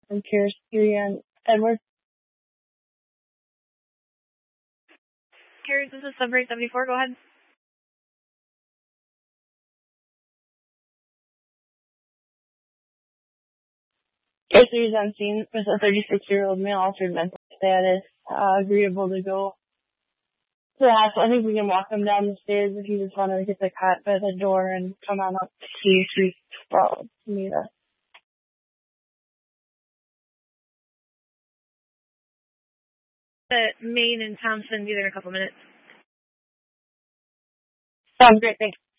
I'm curious to hear you on Edward. Carrie, this is Subway 74. Go ahead. Case is on scene with a 36-year-old male altered mental status, agreeable to go to the hospital. I think we can walk him down the stairs if you just want to get the cot by the door and come on up to C312 to meet us. Maine and Thompson, be there in a couple minutes. Sounds great. Thanks.